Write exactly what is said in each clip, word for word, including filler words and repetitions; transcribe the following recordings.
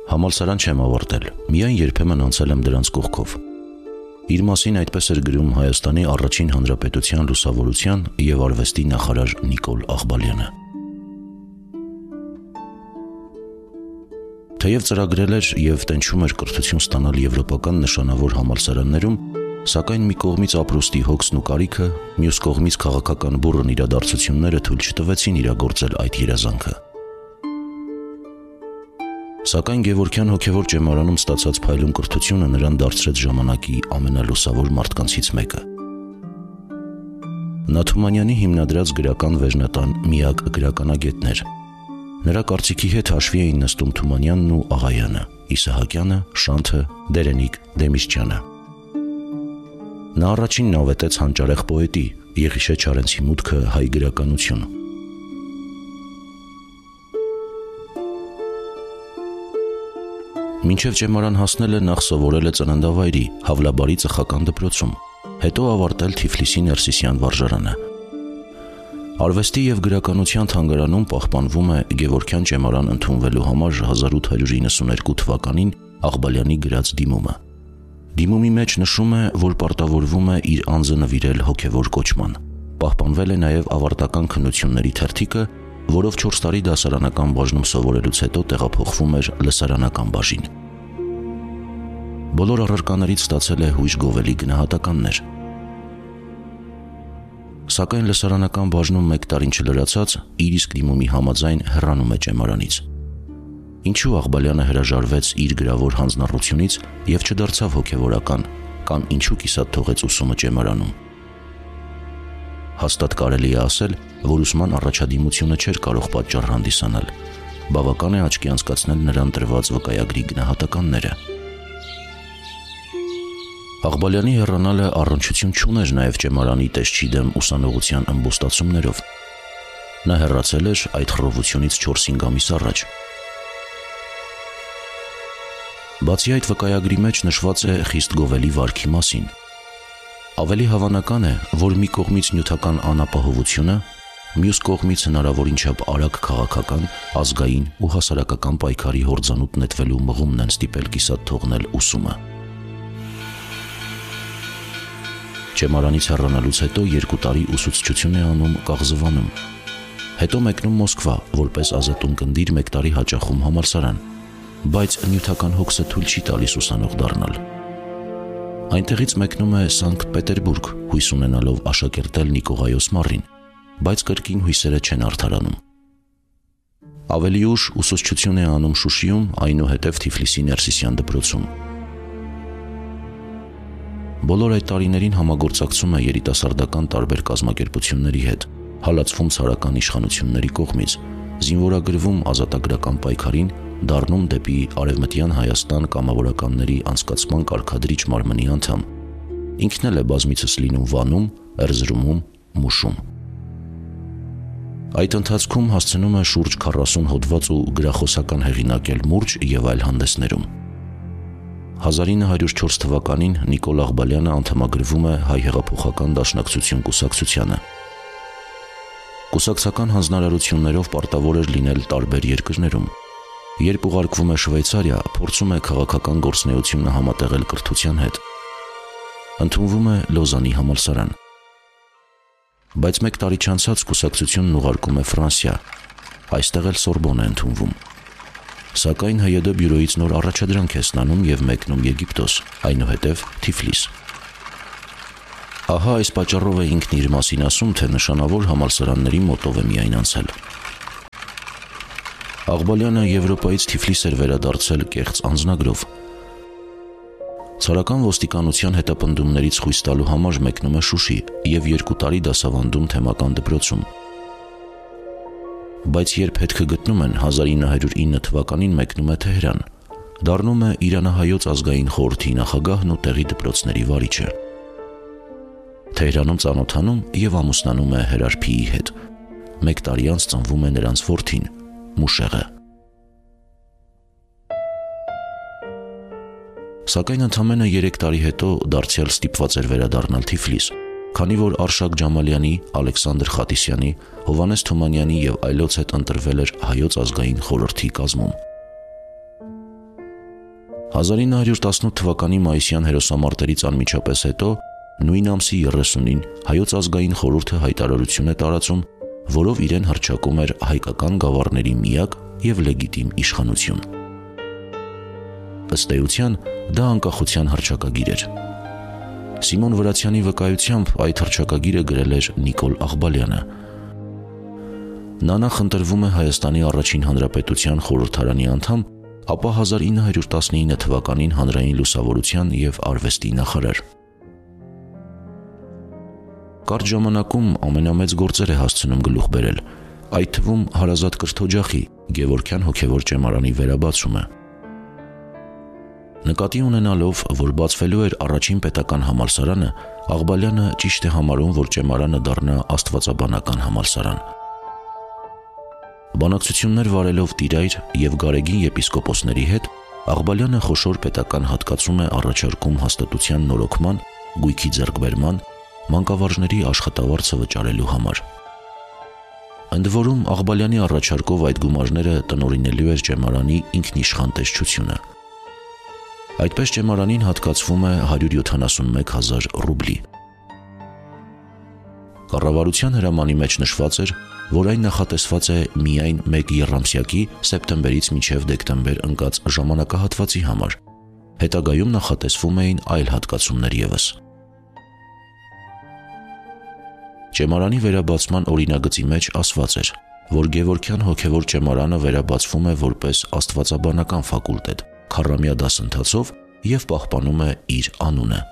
Համալսարան չեմ ավարտել, միայն երբեմն անցել եմ դրանց կողքով։ Իր մասին այդպես էր գրում Հայաստանի առաջին հանրապետության լուսավորության և արվեստի նախարար Նիկոլ Աղբալյանը։ Թեև ծրագրել էր և տենչում էր կրթություն ստանալ եվրոպական նշանավոր համալսարաններում, սակայն մի կողմից ապրուստի հոգսն ու կարիքը, մյուս կողմից քաղաքական բուռն իրադարձությունները թույլ չտվեցին իրագործել այդ երազանքը։ Սակայն Գևորգյան հոգևոր ճեմարանում ստացած փայլուն կրթությունը նրան դարձրեց ժամանակի ամենալուսավոր մարդկանցից մեկը։ Նա Թումանյանի հիմնադրած գրական վերնատան միակ գրականագետն էր։ Նրա կարծիքի հետ հաշվի էին նստում Թումանյանն ու Աղայանը, Իսահակյանը, Շանթը, Դերենիկ Դեմիսճյանը։ Նա առաջինն ավետեց հանճարեղ պոետի Եղիշե Չարենցի մուտքը հայ գրականություն։ Մինչև ճեմարան հասնելը նախ սովորել է ծննդավայրի Հավլաբարի ծխական դպրոցում, հետո ավարտել Թիֆլիսի Ներսիսյան վարժարանը։ Արվեստի և գրականության թանգարանում պահպանվում է Գևորգյան ճեմարան ընդունվելու համար հազար ութ հարյուր իննսուններկու թվականին Աղբալյանի գրած դիմումը։ Դիմումի մեջ նշում է, որ պարտավորվում է իր անձը նվիրել հոգևոր կոչման։ Պահպանվել է նաև ավարտական քննությունների թերթիկը, որով չորս տարի դասարանական բաժնում սովորելուց հետո տեղափոխվում էր լսարանական բաժին։ Բոլոր առարկաներից ստացել է հույժ գովելի գնահատականներ։ Սակայն լսարանական բաժնում մեկ տարին չլրացած, իր իսկ դիմումի համաձայն հեռանում է ճեմարանից։ Ինչու Աղբալյանը հրաժարվեց իր գրավոր հանձնառությունից և չդարձավ հոգևորական, կամ ինչու կիսատ թողեց ուսումը ճեմարանում։ Հաստատ կարելի է ասել, որ ուսման առաջադիմությունը չէր կարող պատճառ հանդիսանալ։ Բավական է աչքի անցկացնել նրան տրված վկայագրի գնահատականները։ Աղբալյանի հեռանալը առնչություն չուներ նաև ճեմարանի տեսչի դեմ ուսանողության ըմբոստացումներով։ Նա հեռացել էր այդ խռովությունից չորս-հինգ ամիս առաջ։ Բացի այդ վկայագրի մեջ նշված է խիստ գովելի վարքի մասին։ Ավելի հավանական է, որ մի կողմից նյութական անապահովությունը, մյուս կողմից հնարավորին չափ արագ քաղաքական, ազգային ու հասարակական պայքարի հորձանուտ նետվելու մղումն են ստիպել կիսատ թողնել ուսումը։ Ճեմարանից հեռանալուց հետո երկու տարի ուսուցչություն է անում Կաղզվանում։ Հետո մեկնում Մոսկվա, որպես ազատ ունկնդիր մեկ տարի հաճախում համալսարան, բայց նյութական հոգսը թույլ չի տալիս ուսանող դառնալ։ Այնտեղից մեկնում է Սանկտ Պետերբուրգ, հույս ունենալով աշակերտել Նիկողայոս Մառին, բայց կրկին հույսերը չեն արդարանում։ Ավելի ուշ ուսուցչություն է անում Շուշիում, այնուհետև Թիֆլիսի Ներսիսյան դպրոցում։ Բոլոր այդ տարիներին համագործակցում է երիտասարդական տարբեր կազմակերպությունների հետ, հալածվում ցարական իշխանությունների կողմից, զինվորագրվում ազատագրական պայքարին, դառնում դեպի Արևմտյան Հայաստան կամավորականների անցկացման կարգադրիչ մարմնի անդամ։ Ինքն էլ է բազմիցս լինում Վանում, Էրզրումում, Մուշում։ Այդ ընթացքում հասցնում է շուրջ քառասուն հոդված ու գրախոսական հեղինակել մուրջ և այլ հանդեսներում։ հազար ինը հարյուր չորս թվականին Նիկոլ Աղբալյանը անդամագրվում է Հայ հեղափոխական դաշնակցություն կուսակցությանը։ Կուսակցական հանձնարարություններով պարտավոր էր լինել տարբեր երկրներում։ Երբ ուղարկվում է Շվեյցարիա, փորձում է քաղաքական գործունեությունը համատեղել կրթության հետ։ Ընդունվում է Լոզանի համալսարան։ Բայց մեկ տարի չանցած կուսակցությունն ուղարկում է Ֆրանսիա, այստեղ էլ Սորբոն է ընդունվում։ Սակայն Հ Յ D բյուրոյից նոր առաջադրանք է ստանում և մեկնում Եգիպտոս, այնուհետև Թիֆլիս։ Ահա այս պատճառով է ինքն իր մասին ասում, թե նշանավոր համալսարանների մոտով է միայն անցել։ Աղբալյանը Եվրոպայից Թիֆլիս էր վերադարձել կեղծ անձնագրով։ Ցարական ոստիկանության հետապնդումներից խույս տալու համար մեկնում է Շուշի և երկու տարի դասավանդում թեմական դպրոցում։ Բայց երբ հետքը գտնում են, հազար ինը հարյուր ինը թվականին մեկնում է Թեհրան, դառնում է Իրանահայոց ազգային խորհրդի նախագահն ու տեղի դպրոցների վարիչը։ Թեհրանում ծանոթանում և ամուսնանում է Հերարփիի հետ։ Մեկ տարի անց ծնվում է նրանց որդին՝ Մուշեղը։ Սակայն ընդամենը երեք տարի հետո դարձյալ ստիպված էր վերադառնալ Թիֆլիս, քանի որ Արշակ Ջամալյանի, Ալեքսանդր Խատիսյանի, Հովհաննես Թումանյանի և այլոց հետ ընտրվել էր Հայոց ազգային խորհրդի կազմում։ հազար ինը հարյուր տասնութ թվականի մայիսյան հերոսամարտերից անմիջապես հետո նույն ամսի երեսունին Հայոց ազգային խորհուրդը հայտարարություն է տարածում, որով իրեն հռչակում էր հայկական գավառների միակ և լեգիտիմ իշխանություն։ Ըստ էության, դա անկախության հռչակագիր էր։ Սիմոն Վրացյանի վկայությամբ այդ հռչակագիրը գրել էր Նիկոլ Աղբալյանը։ Նա նախ ընտրվում է Հայաստանի առաջին հանրապետության խորհրդարանի անդամ, ապա հազար ինը հարյուր տասնինը թվականին հանրային լուսավորության և արվեստի նախարար։ Կարճ ժամանակում ամենամեծ գործեր է հասցնում գլուխ բերել, այդ թվում հարազատ կրթօջախի Գևորգյան հոգևոր ճեմարանի վերաբացումը։ Նկատի ունենալով, որ բացվելու էր առաջին պետական համալսարանը, Աղբալյանը ճիշտ է համարում, որ ճեմարանը դառնա աստվածաբանական համալսարան։ Բանակցություններ վարելով Տիրայր և Գարեգին եպիսկոպոսների հետ, Աղբալյանը խոշոր պետական հատկացում է առաջարկում հաստատության նորոգման, գույքի ձեռքբերման, մանկավարժների աշխատավարձը վճարելու համար։ Ընդ որում Աղբալյանի առաջարկով այդ գումարները տնօրինելու էր ճեմարանի ինքնիշխան տեսչությունը։ Այդպես ճեմարանին հատկացվում է հարյուր յոթանասունմեկ հազար ռուբլի։ Կառավարության հրամանի մեջ նշված էր, որ այն նախատեսված է միայն մեկ եռամսյակի սեպտեմբերից մինչև դեկտեմբեր ընկած ժամանակահատվածի համար, հետագայում նախատեսվում էին այլ հատկացումներ ևս։ Ճեմարանի վերաբացման օրինագծի մեջ ասված էր, որ Գևորգյան հոգևոր ճեմարանը վերաբացվում է որպես աստվածաբանական ֆակուլտետ, քառամյա դասընթացով և պահպանում է իր անունը։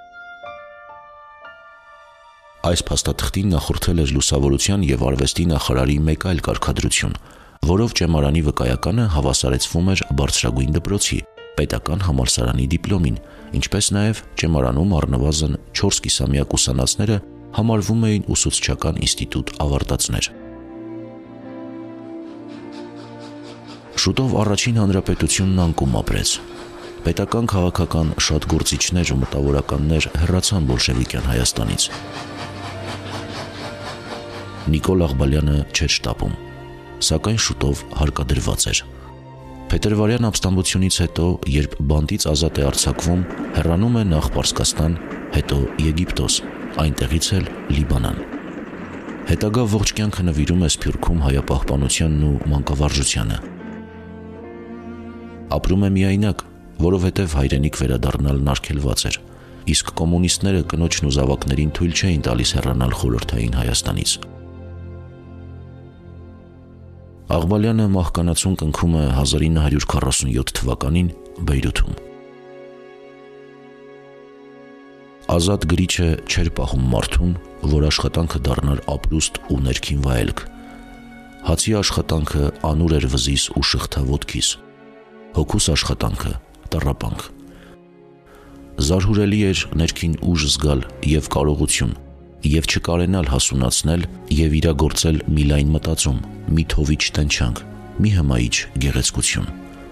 Այս փաստաթղթին նախորդել էր լուսավորության և արվեստի նախարարի մեկ այլ կարգադրություն, որով ճեմարանի վկայականը հավասարեցվում էր բարձրագույն դպրոցի, պետական համալսարանի դիպլոմին, ինչպես նաև ճեմարանում առնվազն չորս կիսամյակ ուսանածները համարվում էին ուսուցչական ինստիտուտ ավարտածներ։ Շուտով առաջին հանրապետությունն անկում ապրեց։ Պետական քաղաքական շատ գործիչներ ու մտավորականներ հեռացան բոլշևիկյան Հայաստանից։ Նիկոլ Աղբալյանը չէր շտապում, սակայն շուտով հարկադրված էր։ Փետրվարյան ապստամբությունից հետո, երբ բանտից ազատ է արձակվում, հեռանում է նախ Պարսկաստան, հետո Եգիպտոս, այնտեղից էլ Լիբանան։ Հետագա ողջ կյանքը նվիրում է Սփյուռքում հայապահպանությանն ու մանկավարժությանը։ Ապրում է միայնակ, որովհետև հայրենիք վերադառնալն արգելված էր, իսկ կոմունիստները կնոջն ու զավակներին թույլ չէին տալիս հեռանալ խորհրդային Հայաստանից։ Աղբալյանը մահկանացուն կնքում է հազար ինը հարյուր քառասունյոթ թվականին Բեյրութում։ Ազատ գրիչը չէր պահում մարդուն, որ աշխատանքը դառնար ապրուստ ու ներքին վայելք։ Հացի աշխատանքը անուր էր վզիս ու շղթա ոտքիս, հոգուս աշխատանքը տառապանք։ Զարհուրելի էր ներքին ուժ զգալ և կարողություն, և չկարենալ հասունացնել և իրագործել մի լայն մտածում, մի թովիչ տնչանք, մի հմայիչ գեղեցկություն։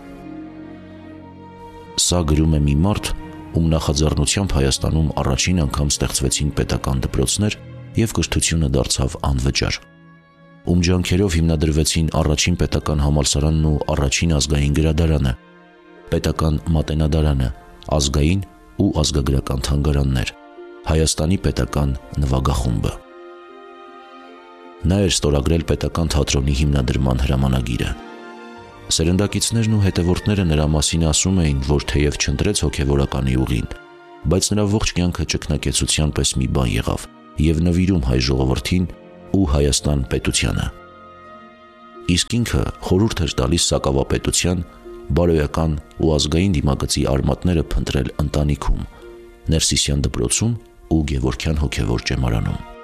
Սա գրում է մի մարդ, ում նախաձեռնությամբ Հայաստանում առաջին անգամ ստեղծվեցին պետական դպրոցներ և կրթությունը դարձավ անվճար, ում ջանքերով հիմնադրվեցին առաջին պետական համալսարանն ու առաջին ազգային գրադարանը, պետական մատենադարանը, ազգային ու ազգագրական թանգարաններ, Հայաստանի պետական նվագախումբը։ Նա էր ստորագրել պետական թատրոնի հիմնադրման հրամանագիրը։ Սերնդակիցներն ու հետևորդները նրա մասին ասում էին, որ թեև չընտրեց հոգևորականի ուղին, բայց նրա ողջ կյանքը ճգնակեցության պես մի բան եղավ և նվիրում հայ ժողովրդին ու Հայաստան պետությանը։ Իսկ ինքը խորհուրդ էր տալիս Սակավապետության, բարոյական ու ազգային դիմագծի արմատները փնտրել ընտանիքում, Ներսիսյան դպրոցում ու Գևորգյան հոգևոր ճեմարանում։